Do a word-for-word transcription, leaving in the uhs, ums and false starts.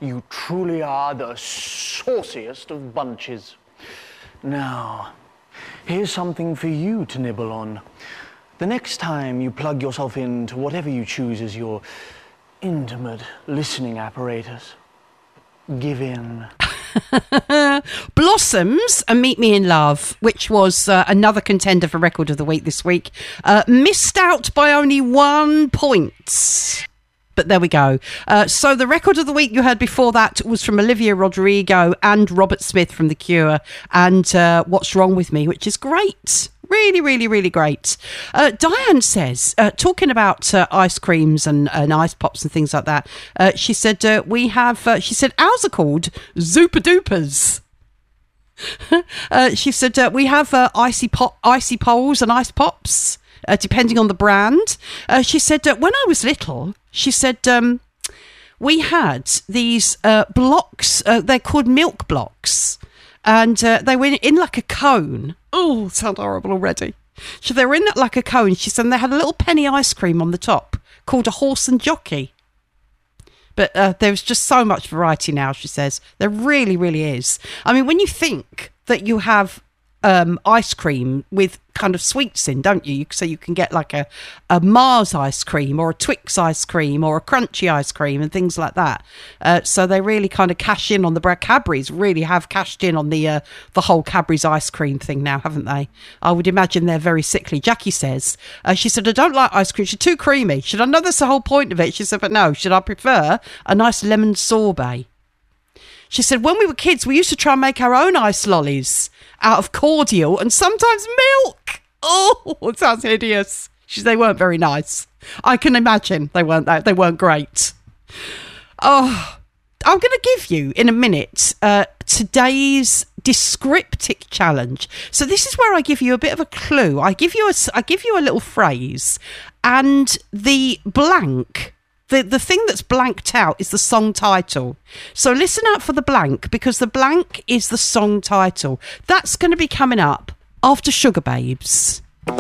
You truly are the sauciest of bunches. Now, here's something for you to nibble on. The next time you plug yourself into whatever you choose as your intimate listening apparatus, give in. Blossoms and Meet Me in Love, which was uh, another contender for Record of the Week this week, uh, missed out by only one point. But there we go. Uh, so the Record of the Week you heard before that was from Olivia Rodrigo and Robert Smith from The Cure, and uh, What's Wrong With Me, which is great. Really, really, really great. Uh, Diane says, uh, talking about uh, ice creams and, and ice pops and things like that, uh, she said, uh, we have, uh, she said, ours are called Zooper Doopers. uh, she said, uh, we have uh, icy pop, icy poles and ice pops, uh, depending on the brand. Uh, she said, uh, when I was little, she said, um, we had these uh, blocks, uh, they're called milk blocks. And uh, they were in, in like a cone. Oh, sound horrible already. So they were in like a cone. She said, and they had a little penny ice cream on the top called a horse and jockey. But uh, there's just so much variety now, she says. There really, really is. I mean, when you think that you have um, ice cream with kind of sweets in, don't you? So you can get like a, a Mars ice cream or a Twix ice cream or a crunchy ice cream and things like that. Uh, so they really kind of cash in on the brand. Cadbury's really have cashed in on the uh, the whole Cadbury's ice cream thing now, haven't they? I would imagine they're very sickly. Jackie says, uh, she said, I don't like ice cream. She's too creamy. Should I know that's the whole point of it? She said, but no, should I prefer a nice lemon sorbet? She said, when we were kids, we used to try and make our own ice lollies out of cordial and sometimes milk. Oh, it sounds hideous. She said, they weren't very nice. I can imagine they weren't that. They weren't great. Oh, I'm going to give you in a minute uh, today's descriptic challenge. So this is where I give you a bit of a clue. I give you a, I give you a little phrase, and the blank. The, the thing that's blanked out is the song title. So listen out for the blank, because the blank is the song title. That's going to be coming up after Sugar Babes.